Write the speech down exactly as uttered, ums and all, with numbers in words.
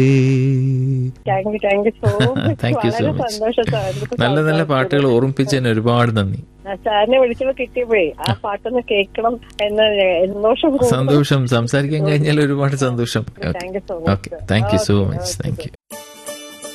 Thank you thank you so much. Thank you so വളരെ much. സന്തോഷം sir. നല്ല നല്ല പാട്ടുകൾ ഓർമ്മിപ്പിച്ചതിന് ഒരുപാട് നന്ദി. സാറിനെ വിളിച്ചപ്പോ കിട്ടിയപ്പോഴേ ആ പാട്ടൊന്ന് കേൾക്കണം എന്ന സന്തോഷം. സന്തോഷം. സംസാരിക്കാൻ കഴിഞ്ഞാൽ ഒരുപാട് സന്തോഷം. Thank you so much. Okay, thank you so much. Thank you.